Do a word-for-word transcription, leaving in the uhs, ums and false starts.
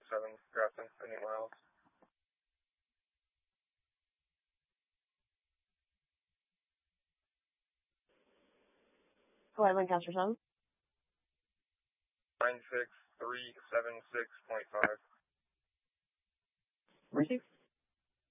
seven, Grafton, any miles. Hawaii Lancaster seven. nine six three seven six point five. Receive.